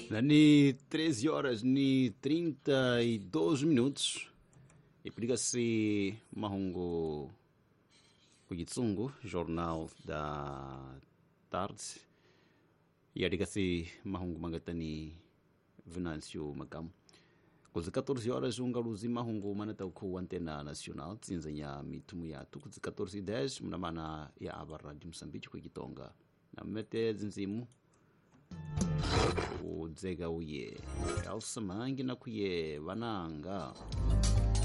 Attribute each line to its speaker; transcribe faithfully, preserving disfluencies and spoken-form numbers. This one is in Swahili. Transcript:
Speaker 1: Ni treze horas ni trinta e dois minutos. Iplica-se Mahungu Kujitsungu, Jornal da Tarde. E adiga-se Mahungu Mangatani Venâncio Macam. Com as catorze horas, um galuzi Mahungu Manatau com Antena Nacional, Tzinzanya Mitumuiatu, com as catorze e dez, Mnamana e a Abarra de Moçambique, Kuikitonga. Na Mete Zinzimu. Udzega uye Alsamangi na kuye Vananga